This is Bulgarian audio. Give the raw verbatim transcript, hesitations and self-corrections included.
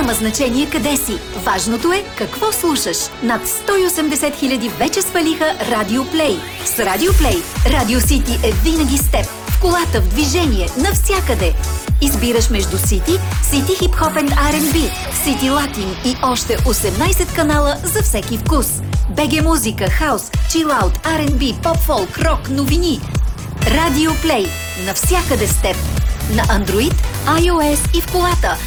Няма значение къде си. Важното е какво слушаш. Над сто и осемдесет хиляди вече свалиха Радио Плей. С Радио Плей Радио Сити е винаги с теб. В колата, в движение, навсякъде. Избираш между Сити, Сити Хип Хоп енд Ар енд Би, Сити Латин и още осемнайсет канала за всеки вкус. БГ музика, хаус, чилаут, Ар енд Би, поп фолк, рок, новини. Радио Плей. Навсякъде с теб. На Android, iOS и в колата.